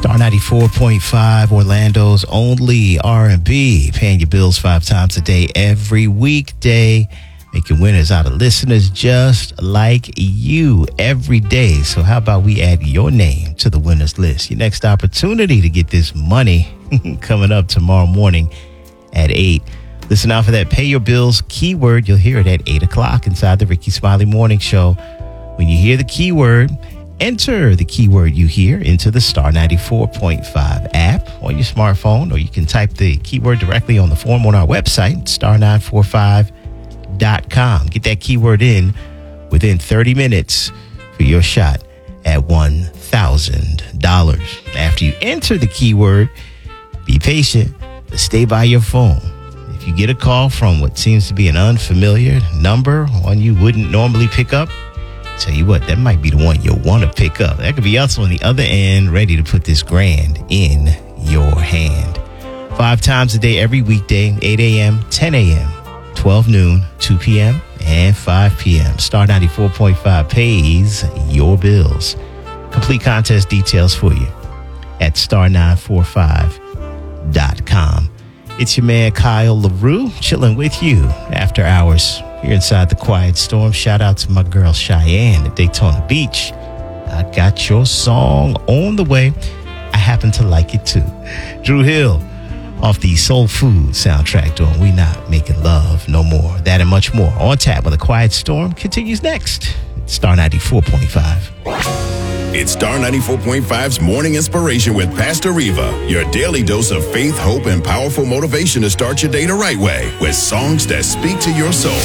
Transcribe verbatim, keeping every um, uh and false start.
Star ninety-four point five, Orlando's only R and B. Paying your bills five times a day, every weekday. Making winners out of listeners just like you every day. So how about we add your name to the winners list? Your next opportunity to get this money coming up tomorrow morning at eight. Listen out for that Pay Your Bills keyword. You'll hear it at eight o'clock inside the Ricky Smiley Morning Show. When you hear the keyword, enter the keyword you hear into the Star ninety-four point five app on your smartphone, or you can type the keyword directly on the form on our website, star nine four five dot com. Get that keyword in within thirty minutes for your shot at one thousand dollars. After you enter the keyword, be patient, but stay by your phone. If you get a call from what seems to be an unfamiliar number, one you wouldn't normally pick up, tell you what, that might be the one you'll want to pick up. That could be us on the other end, ready to put this grand in your hand. Five times a day, every weekday, eight a.m., ten a.m., twelve noon, two p.m., and five p.m. Star ninety-four point five pays your bills. Complete contest details for you at star nine four five dot com. It's your man, Kyle LaRue, chilling with you after hours here inside the Quiet Storm. Shout out to my girl Cheyenne at Daytona Beach. I got your song on the way. I happen to like it too. Drew Hill off the Soul Food soundtrack doing We Not Making Love No More. That and much more on tap when the Quiet Storm continues next. Star ninety-four point five. It's Star ninety-four point five's Morning Inspiration with Pastor Reva, your daily dose of faith, hope, and powerful motivation to start your day the right way with songs that speak to your soul.